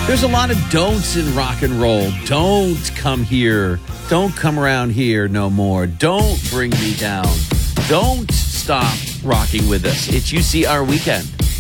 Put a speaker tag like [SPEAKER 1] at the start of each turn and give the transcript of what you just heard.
[SPEAKER 1] There's a lot of don'ts in rock and roll. Don't come here. Don't come around here no more. Don't bring me down. Don't stop rocking with us. It's UCR Weekend.